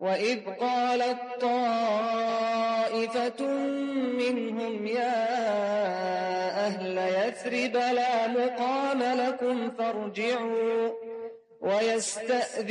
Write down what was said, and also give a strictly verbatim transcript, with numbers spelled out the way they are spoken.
وإذ قالت طائفة منهم يا أهل يثرب لا مقام لكم فارجعوا ويستأذن